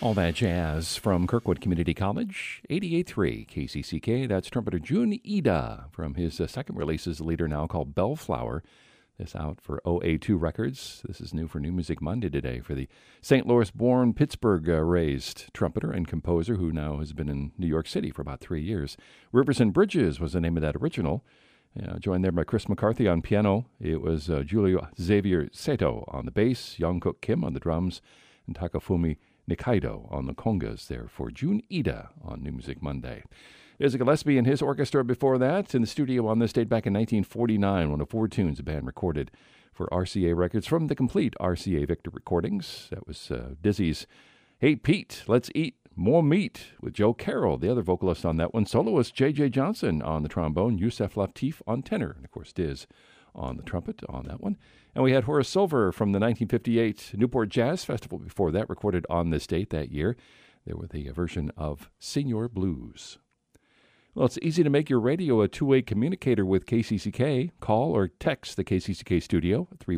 All that jazz from Kirkwood Community College, 88.3 KCCK. That's trumpeter Jun Ida from his second release as a leader now called Bellflower. This out for OA2 Records. This is new for New Music Monday today for the St. Louis-born, Pittsburgh-raised trumpeter and composer who now has been in New York City for about 3 years. Rivers and Bridges was the name of that original. Joined there by Chris McCarthy on piano. It was Julio Xavier Seto on the bass, Young-Kook Kim on the drums, and Takafumi Nikaido on the congas there for Jun Ida on New Music Monday. Dizzy Gillespie and his orchestra before that in the studio on this date back in 1949, one of 4 tunes the band recorded for RCA Records from the complete RCA Victor recordings. That was Dizzy's Hey Pete, Let's Eat More Meat with Joe Carroll, the other vocalist on that one. Soloist J.J. Johnson on the trombone, Yusef Latif on tenor, and of course Diz on the trumpet on that one. And we had Horace Silver from the 1958 Newport Jazz Festival before that, recorded on this date that year. There with a version of Senior Blues. Well, it's easy to make your radio a two-way communicator with KCCK. Call or text the KCCK studio at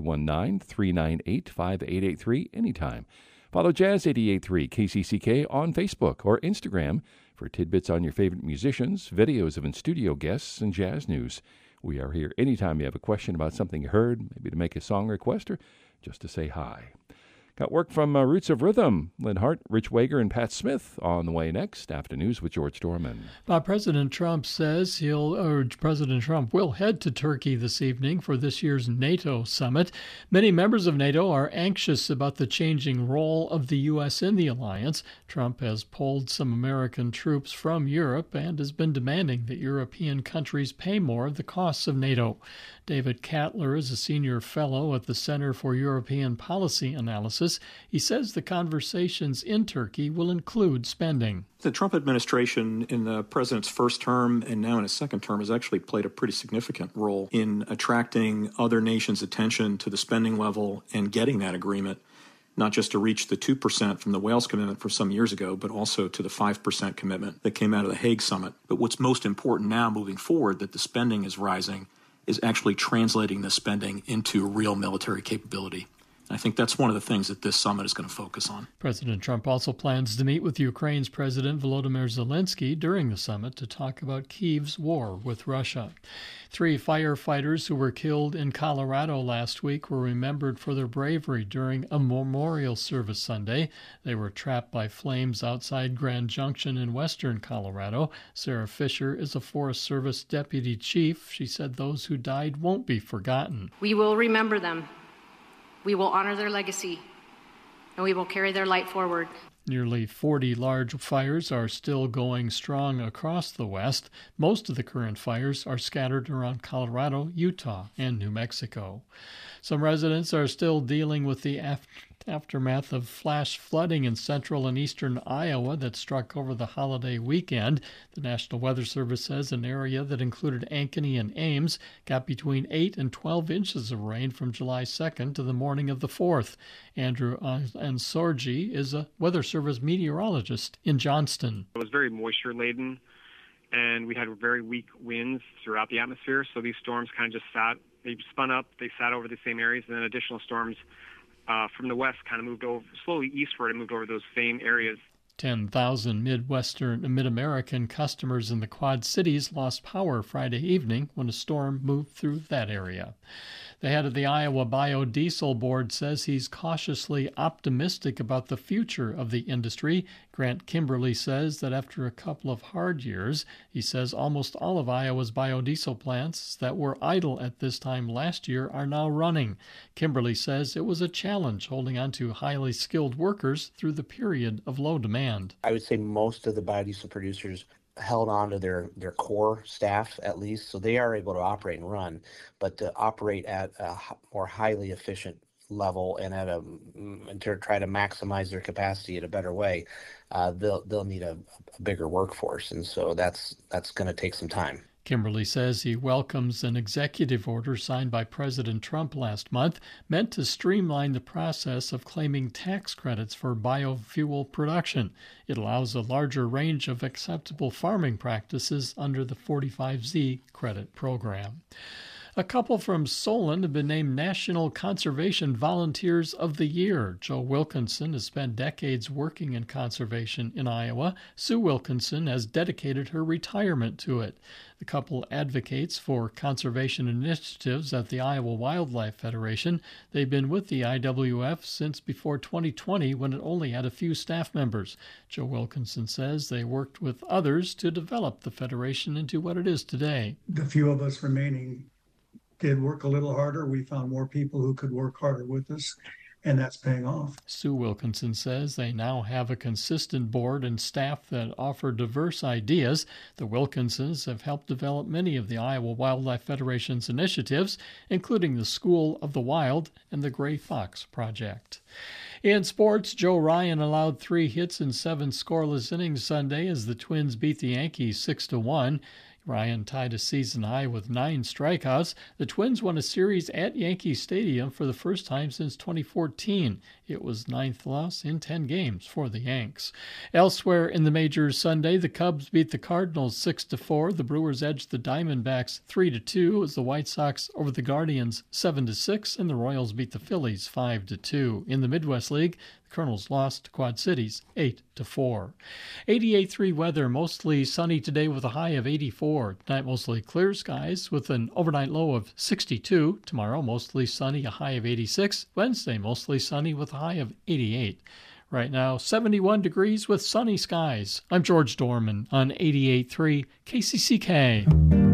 319-398-5883 anytime. Follow Jazz 88.3 KCCK on Facebook or Instagram for tidbits on your favorite musicians, videos of in-studio guests, and jazz news. We are here anytime you have a question about something you heard, maybe to make a song request or just to say hi. Got work from Roots of Rhythm, Lynn Hart, Rich Wager, and Pat Smith on the way next. After news with George Dorman. President Trump says President Trump will head to Turkey this evening for this year's NATO summit. Many members of NATO are anxious about the changing role of the U.S. in the alliance. Trump has pulled some American troops from Europe and has been demanding that European countries pay more of the costs of NATO. David Kattler is a senior fellow at the Center for European Policy Analysis. He says the conversations in Turkey will include spending. The Trump administration in the president's first term and now in his second term has actually played a pretty significant role in attracting other nations' attention to the spending level and getting that agreement, not just to reach the 2% from the Wales commitment from some years ago, but also to the 5% commitment that came out of the Hague summit. But what's most important now moving forward, that the spending is rising, is actually translating the spending into real military capability. I think that's one of the things that this summit is going to focus on. President Trump also plans to meet with Ukraine's President Volodymyr Zelensky during the summit to talk about Kyiv's war with Russia. 3 firefighters who were killed in Colorado last week were remembered for their bravery during a memorial service Sunday. They were trapped by flames outside Grand Junction in western Colorado. Sarah Fisher is a Forest Service deputy chief. She said those who died won't be forgotten. We will remember them. We will honor their legacy, and we will carry their light forward. Nearly 40 large fires are still going strong across the West. Most of the current fires are scattered around Colorado, Utah, and New Mexico. Some residents are still dealing with the aftermath of flash flooding in central and eastern Iowa that struck over the holiday weekend. The National Weather Service says an area that included Ankeny and Ames got between 8 and 12 inches of rain from July 2nd to the morning of the 4th. Andrew Ansorgi is a Weather Service meteorologist in Johnston. It was very moisture-laden, and we had very weak winds throughout the atmosphere, so these storms kind of just they spun up, they sat over the same areas, and then additional storms from the west kind of moved over slowly eastward and moved over those same areas. 10,000 Mid-American customers in the Quad Cities lost power Friday evening when a storm moved through that area. The head of the Iowa Biodiesel Board says he's cautiously optimistic about the future of the industry. Grant Kimberly says that after a couple of hard years, he says almost all of Iowa's biodiesel plants that were idle at this time last year are now running. Kimberly says it was a challenge holding on to highly skilled workers through the period of low demand. I would say most of the biodiesel producers held on to their core staff at least, so they are able to operate and run, but to operate at a more highly efficient level and and to try to maximize their capacity in a better way, they'll need a bigger workforce, and so that's going to take some time. Kimberly says he welcomes an executive order signed by President Trump last month meant to streamline the process of claiming tax credits for biofuel production. It allows a larger range of acceptable farming practices under the 45Z credit program. A couple from Solon have been named National Conservation Volunteers of the Year. Joe Wilkinson has spent decades working in conservation in Iowa. Sue Wilkinson has dedicated her retirement to it. The couple advocates for conservation initiatives at the Iowa Wildlife Federation. They've been with the IWF since before 2020, when it only had a few staff members. Joe Wilkinson says they worked with others to develop the federation into what it is today. The few of us remaining did work a little harder. We found more people who could work harder with us, and that's paying off. Sue Wilkinson says they now have a consistent board and staff that offer diverse ideas. The Wilkinsons have helped develop many of the Iowa Wildlife Federation's initiatives, including the School of the Wild and the Gray Fox Project. In sports, Joe Ryan allowed 3 hits in 7 scoreless innings Sunday as the Twins beat the Yankees 6-1. Ryan tied a season high with 9 strikeouts. The Twins won a series at Yankee Stadium for the first time since 2014. It was 9th loss in 10 games for the Yanks. Elsewhere in the majors Sunday, the Cubs beat the Cardinals 6-4. The Brewers edged the Diamondbacks 3-2 as the White Sox over the Guardians 7-6, and the Royals beat the Phillies 5-2. In the Midwest League, the Colonels lost to Quad Cities 8-4. 88.3 weather, mostly sunny today with a high of 84. Tonight, mostly clear skies with an overnight low of 62. Tomorrow, mostly sunny, a high of 86. Wednesday, mostly sunny with a high of 88. Right now, 71 degrees with sunny skies. I'm George Dorman on 88.3 KCCK.